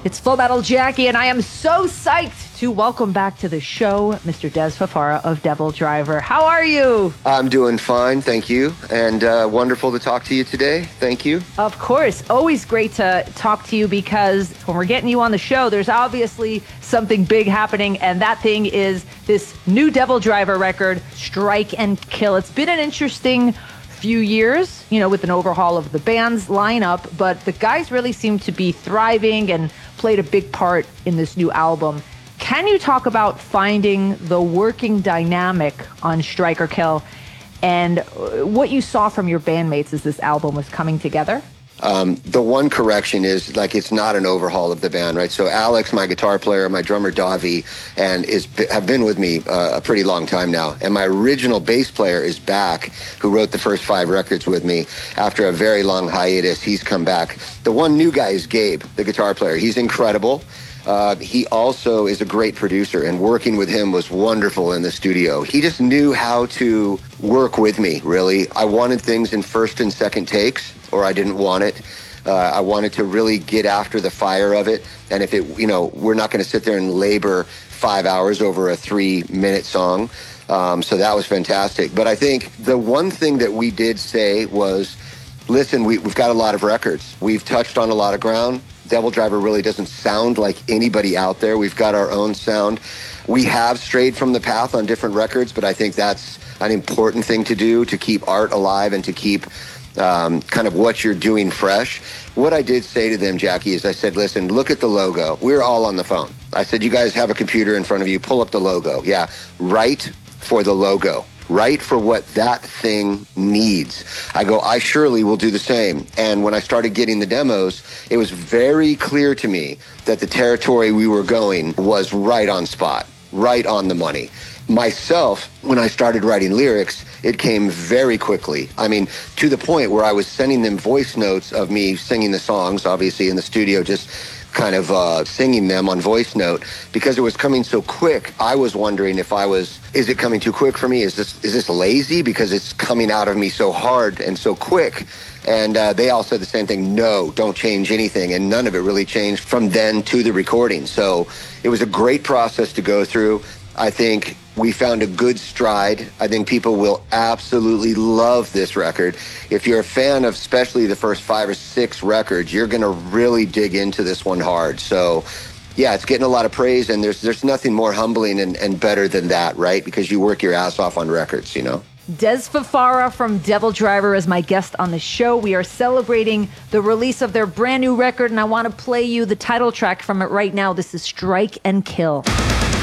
It's Full Metal Jackie, and I am so psyched to welcome back to the show Mr. Des Fafara of Devil Driver. How are you? I'm doing fine, thank you, and wonderful to talk to you today. Thank you. Of course. Always great to talk to you because when we're getting you on the show, there's obviously something big happening, and that thing is this new Devil Driver record, Strike and Kill. It's been an interesting few years, with an overhaul of the band's lineup, but the guys really seem to be thriving and played a big part in this new album. Can you talk about finding the working dynamic on Strike or Kill and what you saw from your bandmates as this album was coming together? The one correction is, it's not an overhaul of the band, right? So Alex, my guitar player, my drummer Davi, have been with me a pretty long time now. And my original bass player is back, who wrote the first 5 records with me. After a very long hiatus, he's come back. The one new guy is Gabe, the guitar player. He's incredible. He also is a great producer, and working with him was wonderful in the studio. He just knew how to work with me, really. I wanted things in first and second takes, or I didn't want it. I wanted to really get after the fire of it. And if we're not going to sit there and labor 5 hours over a 3-minute song. So that was fantastic. But I think the one thing that we did say was, listen, we've got a lot of records. We've touched on a lot of ground. Devil Driver really doesn't sound like anybody out there. We've got our own sound. We have strayed from the path on different records, but I think that's an important thing to do, to keep art alive and to keep kind of what you're doing fresh. What I did say to them, Jackie, is I said, listen, look at the logo. We're all on the phone. I said, you guys have a computer in front of you. Pull up the logo. Yeah, write for the logo. Write for what that thing needs. I go, I surely will do the same. And when I started getting the demos, it was very clear to me that the territory we were going was right on spot, right on the money. Myself, when I started writing lyrics, it came very quickly. I mean, to the point where I was sending them voice notes of me singing the songs, obviously in the studio, just kind of singing them on voice note. Because it was coming so quick, I was wondering is it coming too quick for me? Is this lazy? Because it's coming out of me so hard and so quick. And they all said the same thing, no, don't change anything. And none of it really changed from then to the recording. So it was a great process to go through. I think we found a good stride. I think people will absolutely love this record. If you're a fan of especially the first 5 or 6 records, you're going to really dig into this one hard. So, yeah, it's getting a lot of praise, and there's nothing more humbling and better than that, right? Because you work your ass off on records, Des Fafara from Devil Driver is my guest on the show. We are celebrating the release of their brand new record, and I want to play you the title track from it right now. This is Strike and Kill.